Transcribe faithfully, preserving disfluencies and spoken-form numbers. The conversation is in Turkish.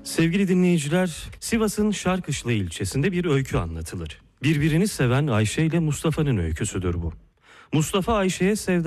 Sevgili dinleyiciler, Sivas'ın Şarkışla ilçesinde bir öykü anlatılır. Birbirini seven Ayşe ile Mustafa'nın öyküsüdür bu. Mustafa Ayşe'ye sevda